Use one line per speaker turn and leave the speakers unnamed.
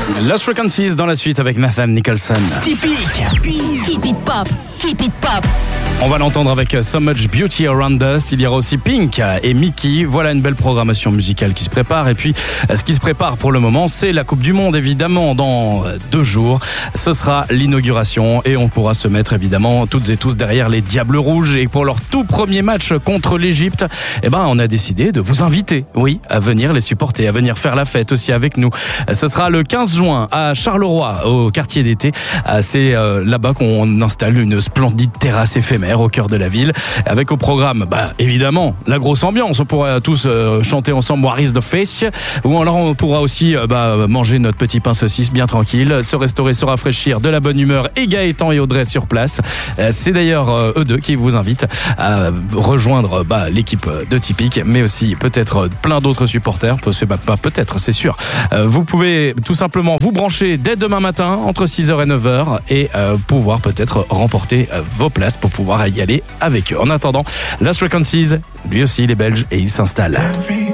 Lost Frequencies dans la suite avec Nathan Nicholson.
Typique. Keep it pop. Keep it pop.
On va l'entendre avec So Much Beauty Around Us. Il y aura aussi Pink et Mickey. Voilà une belle programmation musicale qui se prépare. Et puis, ce qui se prépare pour le moment, c'est la Coupe du Monde, évidemment, dans 2 jours. Ce sera l'inauguration et on pourra se mettre, évidemment, toutes et tous derrière les Diables Rouges. Et pour leur tout premier match contre l'Égypte, on a décidé de vous inviter, oui, à venir les supporter, à venir faire la fête aussi avec nous. Ce sera le 15 juin à Charleroi, au quartier d'été. C'est là-bas qu'on installe une splendide terrasse éphémère au cœur de la ville, avec au programme, évidemment, la grosse ambiance. On pourra tous chanter ensemble What is the Face, ou alors on pourra aussi manger notre petit pain saucisse bien tranquille, se restaurer, se rafraîchir, de la bonne humeur, et Gaëtan et Audrey sur place. C'est d'ailleurs eux deux qui vous invitent à rejoindre l'équipe de Typique, mais aussi peut-être plein d'autres supporters. Peut-être, c'est sûr. Vous pouvez tout simplement vous brancher dès demain matin entre 6h et 9h et pouvoir peut-être remporter vos places pour pouvoir y aller avec eux. En attendant, Lost Frequencies, lui aussi il est belge et il s'installe.